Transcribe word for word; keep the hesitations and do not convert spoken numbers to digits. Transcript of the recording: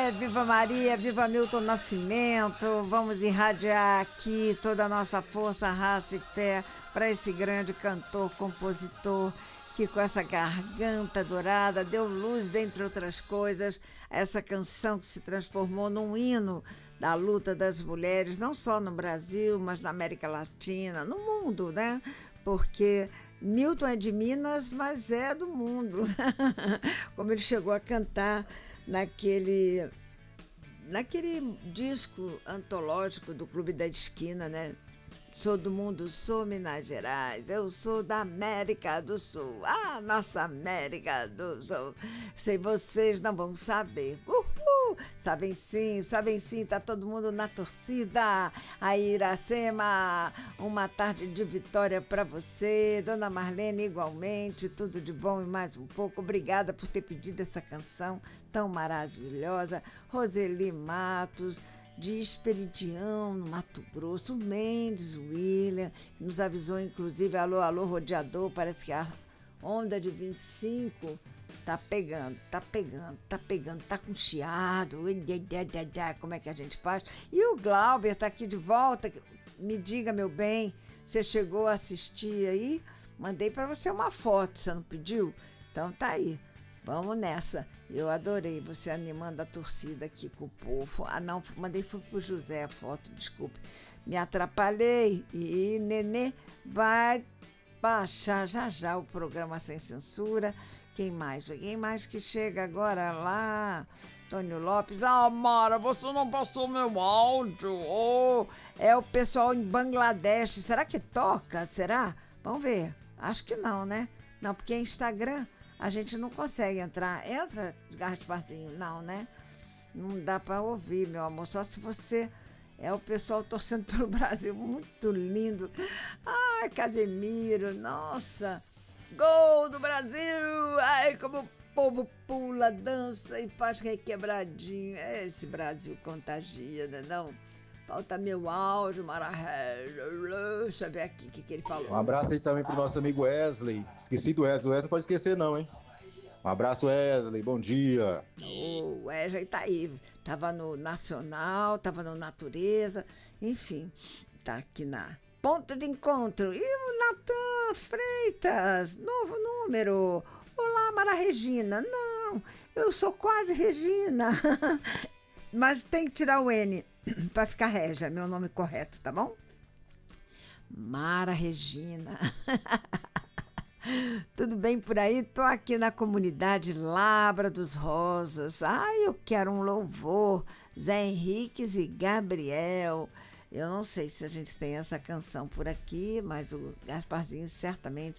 É, viva Maria, viva Milton Nascimento. Vamos irradiar aqui toda a nossa força, raça e fé para esse grande cantor, compositor, que com essa garganta dourada deu luz, dentre outras coisas, a essa canção que se transformou num hino da luta das mulheres, não só no Brasil, mas na América Latina, no mundo, né? Porque Milton é de Minas, mas é do mundo. Como ele chegou a cantar naquele, naquele disco antológico do Clube da Esquina, né? Sou do mundo, sou Minas Gerais, eu sou da América do Sul, ah, nossa América do Sul, sei vocês não vão saber, uhul, sabem sim, sabem sim, tá todo mundo na torcida, a Iracema, uma tarde de vitória para você, Dona Marlene igualmente, tudo de bom e mais um pouco, obrigada por ter pedido essa canção tão maravilhosa, Roseli Matos, de Esperidião, no Mato Grosso, o Mendes William, nos avisou inclusive, alô, alô, rodeador, parece que a onda de vinte e cinco tá pegando, tá pegando, tá pegando, tá com chiado, como é que a gente faz? E o Glauber tá aqui de volta, me diga, meu bem, você chegou a assistir aí? Mandei para você uma foto, você não pediu? Então tá aí. Vamos nessa. Eu adorei você animando a torcida aqui com o povo. Ah, não, mandei foi pro José a foto, desculpe. Me atrapalhei. E Nenê vai baixar já já o programa Sem Censura. Quem mais? Quem mais que chega agora lá? Antônio Lopes. Ah, Mara, você não passou meu áudio. Oh, é o pessoal em Bangladesh. Será que toca? Será? Vamos ver. Acho que não, né? Não, porque é Instagram. A gente não consegue entrar. Entra, Gasparzinho? Não, né? Não dá para ouvir, meu amor. Só se você é o pessoal torcendo pelo Brasil. Muito lindo. Ai, Casemiro, nossa. Gol do Brasil! Ai, como o povo pula, dança e faz requebradinho. Esse Brasil contagia, né? Não? Falta meu áudio, maravilha. Deixa eu ver aqui o que, que ele falou. Um abraço aí também pro nosso amigo Wesley. Esqueci do Wesley. O Wesley não pode esquecer não, hein? Um abraço, Wesley. Bom dia. O Wesley tá aí. Tava no Nacional, tava no Natureza. Enfim, tá aqui na Ponto de Encontro. E o Natan Freitas, novo número. Olá, Mara Regina. Não, eu sou quase Regina. Mas tem que tirar o N para ficar Régia, meu nome correto, tá bom? Mara Regina. Tudo bem por aí? Tô aqui na comunidade Labra dos Rosas. Ai, eu quero um louvor. Zé Henriques e Gabriel. Eu não sei se a gente tem essa canção por aqui, mas o Gasparzinho certamente